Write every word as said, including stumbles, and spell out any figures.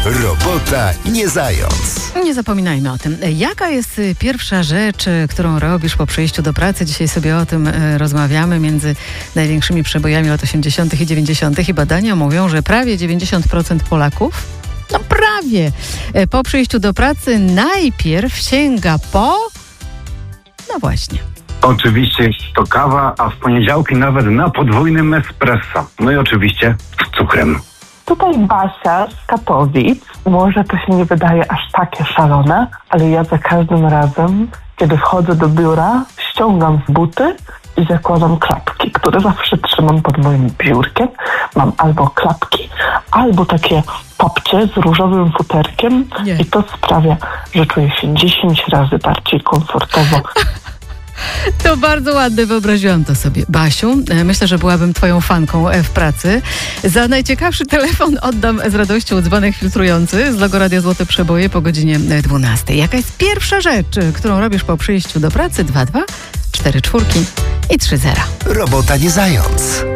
Robota nie zając. Nie zapominajmy o tym. Jaka jest pierwsza rzecz, którą robisz po przyjściu do pracy? Dzisiaj sobie o tym rozmawiamy między największymi przebojami lat osiemdziesiątych i dziewięćdziesiątych. I badania mówią, że prawie dziewięćdziesiąt procent Polaków, no prawie, po przyjściu do pracy najpierw sięga po... No właśnie. Oczywiście jest to kawa, a w poniedziałki nawet na podwójnym espresso. No i oczywiście z cukrem. Tutaj Basia z Katowic. Może to się nie wydaje aż takie szalone, ale ja za każdym razem, kiedy wchodzę do biura, ściągam buty i zakładam klapki, które zawsze trzymam pod moim biurkiem. Mam albo klapki, albo takie popcie z różowym futerkiem. Nie. I to sprawia, że czuję się dziesięć razy bardziej komfortowo. To bardzo ładne, wyobraziłam to sobie. Basiu, myślę, że byłabym twoją fanką w pracy. Za najciekawszy telefon oddam z radością dzwonek filtrujący z logo Radia Złote Przeboje po godzinie dwunastej. Jaka jest pierwsza rzecz, którą robisz po przyjściu do pracy? dwa dwa cztery cztery i trzy zera. Robota nie zając.